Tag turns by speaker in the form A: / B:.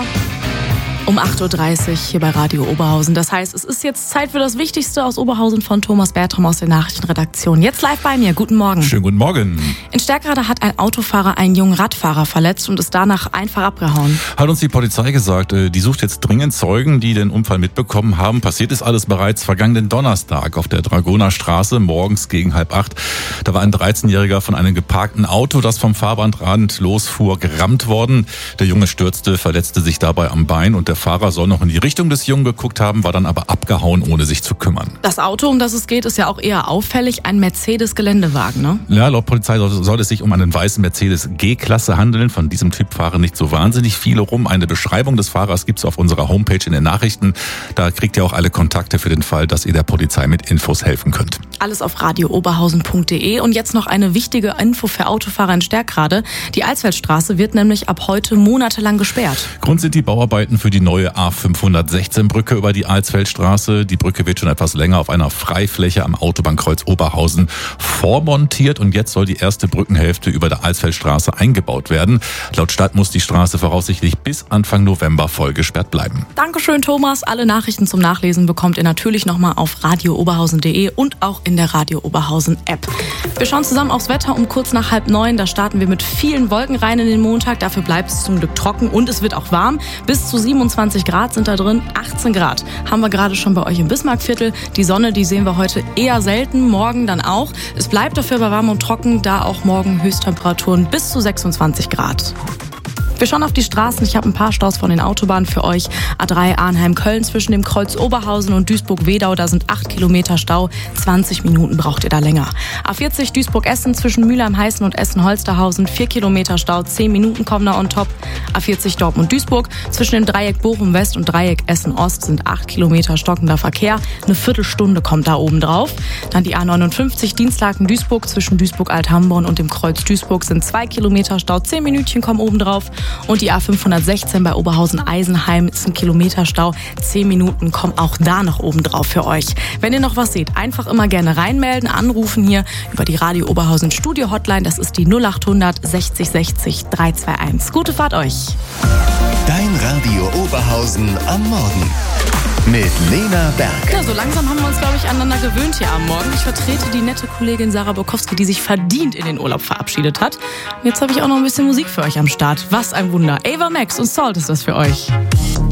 A: Wetter um 8.30 Uhr hier bei Radio Oberhausen. Das heißt, es ist jetzt Zeit für das Wichtigste aus Oberhausen von Thomas Bertram aus der Nachrichtenredaktion. Jetzt live bei mir. Guten Morgen.
B: Schönen guten Morgen.
A: In Stärkrade hat ein Autofahrer einen jungen Radfahrer verletzt und ist danach einfach abgehauen.
B: Hat uns die Polizei gesagt, die sucht jetzt dringend Zeugen, die den Unfall mitbekommen haben. Passiert ist alles bereits vergangenen Donnerstag auf der Dragonerstraße, morgens gegen 7:30. Da war ein 13-Jähriger von einem geparkten Auto, das vom Fahrbahnrand losfuhr, gerammt worden. Der Junge stürzte, verletzte sich dabei am Bein und der Fahrer soll noch in die Richtung des Jungen geguckt haben, war dann aber abgehauen, ohne sich zu kümmern.
A: Das Auto, um das es geht, ist ja auch eher auffällig. Ein Mercedes-Geländewagen, ne?
B: Ja, laut Polizei soll es sich um einen weißen Mercedes G-Klasse handeln. Von diesem Typ fahren nicht so wahnsinnig viele rum. Eine Beschreibung des Fahrers gibt's auf unserer Homepage in den Nachrichten. Da kriegt ihr auch alle Kontakte für den Fall, dass ihr der Polizei mit Infos helfen könnt.
A: Alles auf radiooberhausen.de. Und jetzt noch eine wichtige Info für Autofahrer in Stärkrade. Die Alsfeldstraße wird nämlich ab heute monatelang gesperrt.
B: Grund sind die Bauarbeiten für die neue A516-Brücke über die Alsfeldstraße. Die Brücke wird schon etwas länger auf einer Freifläche am Autobahnkreuz Oberhausen vormontiert und jetzt soll die erste Brückenhälfte über der Alsfeldstraße eingebaut werden. Laut Stadt muss die Straße voraussichtlich bis Anfang November voll gesperrt bleiben.
A: Dankeschön, Thomas. Alle Nachrichten zum Nachlesen bekommt ihr natürlich nochmal auf radiooberhausen.de und auch in der Radio Oberhausen App. Wir schauen zusammen aufs Wetter um kurz nach 8:30. Da starten wir mit vielen Wolken rein in den Montag. Dafür bleibt es zum Glück trocken und es wird auch warm. Bis zu 27 Grad sind da drin. 18 Grad haben wir gerade schon bei euch im Bismarckviertel. Die Sonne, die sehen wir heute eher selten, morgen dann auch. Es bleibt dafür aber warm und trocken, da auch morgen Höchsttemperaturen bis zu 26 Grad. Wir schauen auf die Straßen. Ich habe ein paar Staus von den Autobahnen für euch. A3 Arnheim-Köln zwischen dem Kreuz Oberhausen und Duisburg-Wedau. Da sind 8 Kilometer Stau. 20 Minuten braucht ihr da länger. A40 Duisburg-Essen zwischen Mülheim-Heißen und Essen-Holsterhausen. 4 Kilometer Stau. 10 Minuten kommen da on top. A40 Dortmund-Duisburg zwischen dem Dreieck Bochum-West und Dreieck Essen-Ost sind 8 Kilometer stockender Verkehr. Eine Viertelstunde kommt da oben drauf. Dann die A59 Dienstlaken-Duisburg zwischen Duisburg-Althamborn und dem Kreuz Duisburg sind 2 Kilometer Stau. 10 Minütchen kommen oben drauf. Und die A516 bei Oberhausen-Eisenheim ist ein Kilometer Stau. 10 Minuten kommen auch da noch oben drauf für euch. Wenn ihr noch was seht, einfach immer gerne reinmelden, anrufen hier über die Radio Oberhausen Studio Hotline. Das ist die 0800 60 60 321. Gute Fahrt euch.
C: Dein Radio Oberhausen am Morgen. Mit Lena Berg.
A: Ja, so langsam haben wir uns, glaube ich, aneinander gewöhnt hier am Morgen. Ich vertrete die nette Kollegin Sarah Bokowski, die sich verdient in den Urlaub verabschiedet hat. Und jetzt habe ich auch noch ein bisschen Musik für euch am Start. Was ein Wunder. Ava Max und Salt ist das für euch.